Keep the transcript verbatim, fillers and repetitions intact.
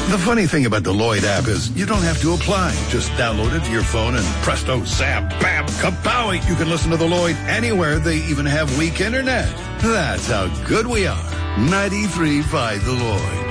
The funny thing about the Lloyd app is you don't have to apply. Just download it to your phone and presto, zap, bam, kapowie. You can listen to the Lloyd anywhere. They even have weak internet. That's how good we are. ninety-three point five The Lloyd.